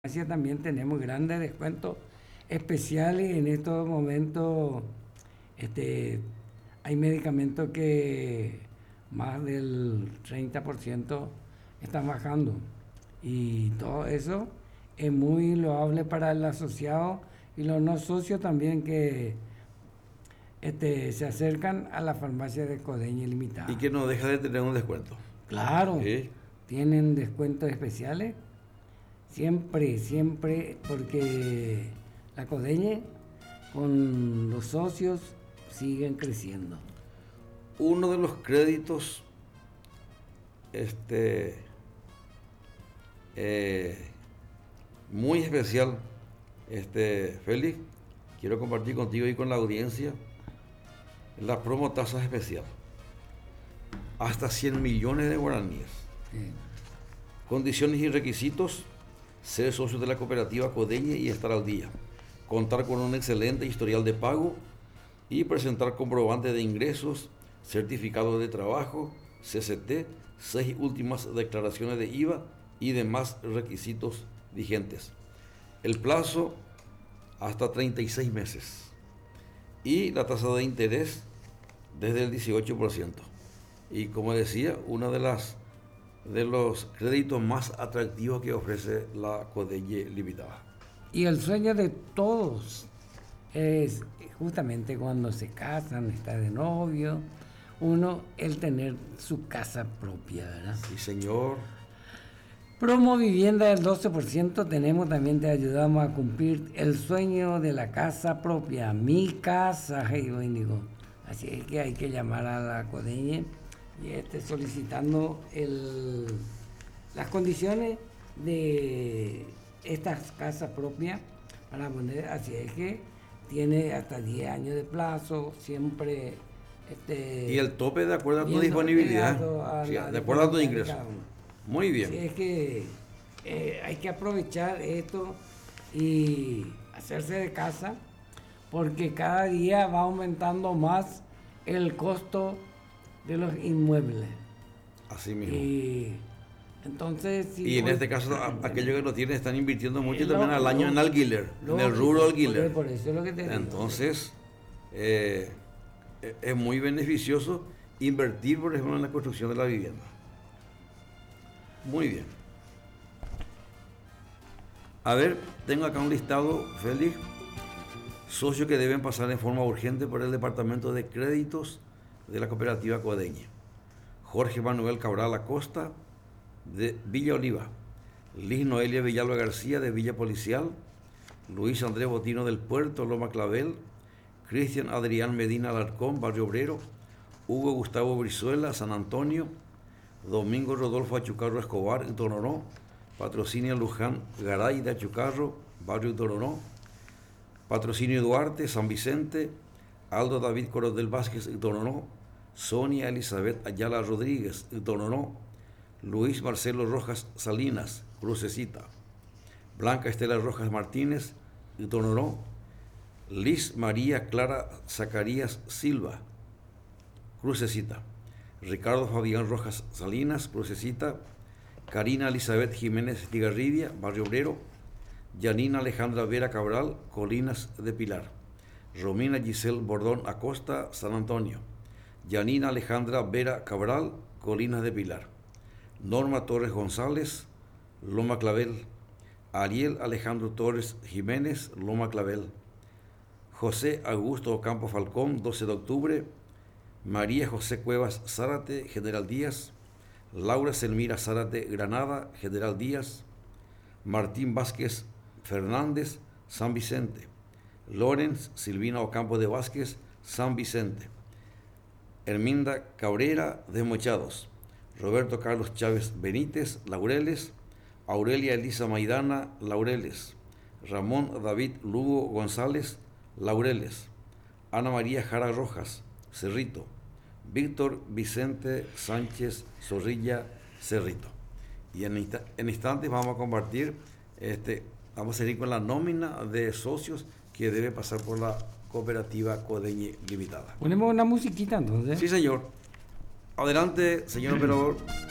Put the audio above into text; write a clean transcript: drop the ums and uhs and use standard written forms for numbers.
farmacia también tenemos grandes descuentos especiales en estos momentos. Hay medicamentos que más del 30% están bajando y todo eso es muy loable para el asociado y los no socios también que se acercan a la farmacia de Codeña Limitada. Y que no deja de tener un descuento. Claro, ¿Sí? tienen descuentos especiales, siempre, porque la Codeña con los socios siguen creciendo. Uno de los créditos muy especial, Félix, quiero compartir contigo y con la audiencia la promo tasa especial. Hasta 100 millones de guaraníes. Sí. Condiciones y requisitos: ser socio de la cooperativa Codeña y estar al día. Contar con un excelente historial de pago y presentar comprobante de ingresos, certificado de trabajo, CCT, 6 últimas declaraciones de IVA y demás requisitos vigentes. El plazo hasta 36 meses y la tasa de interés desde el 18%. Y como decía, uno de los créditos más atractivos que ofrece la Codeña Limitada. Y el sueño de todos es justamente cuando se casan, está de novio, el tener su casa propia, ¿verdad? Sí, señor. Promo vivienda del 12% tenemos, también te ayudamos a cumplir el sueño de la casa propia, mi casa, Íñigo. Así es que hay que llamar a la Codeña y solicitando las condiciones de estas casas propias para poner. Así es que tiene hasta 10 años de plazo, siempre y el tope de acuerdo a tu disponibilidad, sí, de acuerdo a tu ingreso. Muy bien. Así es que hay que aprovechar esto y hacerse de casa, porque cada día va aumentando más el costo de los inmuebles. Así mismo. Y entonces, y en este caso, aquellos que lo tienen están invirtiendo mucho también al año en alquiler, en el rubro alquiler. Por eso es lo que te digo. Entonces, es muy beneficioso invertir, por ejemplo, en la construcción de la vivienda. Muy bien. A ver, tengo acá un listado, Félix. Socios que deben pasar en forma urgente por el departamento de créditos de la cooperativa Codeña: Jorge Manuel Cabral Acosta, de Villa Oliva; Liz Noelia Villalba García, de Villa Policial; Luis Andrés Botino del Puerto, Loma Clavel; Cristian Adrián Medina Alarcón, Barrio Obrero; Hugo Gustavo Brizuela, San Antonio; Domingo Rodolfo Achucarro Escobar, Tonoró; Patrocinio Luján Garay, de Achucarro, Barrio Tonoró; Patrocinio Duarte, San Vicente; Aldo David Coronel Vázquez, Tonoró; Sonia Elizabeth Ayala Rodríguez, Tonoró; Luis Marcelo Rojas Salinas, Crucecita; Blanca Estela Rojas Martínez, Tonoró; Liz María Clara Zacarías Silva, Crucecita; Ricardo Fabián Rojas Salinas, Crucecita; Karina Elizabeth Jiménez Tigarribia, Barrio Obrero; Yanina Alejandra Vera Cabral, Colinas de Pilar; Romina Giselle Bordón Acosta, San Antonio; Yanina Alejandra Vera Cabral, Colinas de Pilar; Norma Torres González, Loma Clavel; Ariel Alejandro Torres Jiménez, Loma Clavel; José Augusto Ocampo Falcón, 12 de octubre; María José Cuevas Zárate, General Díaz; Laura Selmira Zárate Granada, General Díaz; Martín Vázquez Fernández, San Vicente; Lorenz Silvina Ocampo de Vázquez, San Vicente; Herminda Cabrera de Mochados; Roberto Carlos Chávez Benítez, Laureles; Aurelia Elisa Maidana, Laureles; Ramón David Lugo González, Laureles; Ana María Jara Rojas, Cerrito; Víctor Vicente Sánchez Zorrilla, Cerrito. Y en instantes vamos a compartir, vamos a seguir con la nómina de socios que debe pasar por la cooperativa Codeña Limitada. Ponemos una musiquita entonces. Sí, señor. Adelante, señor operador.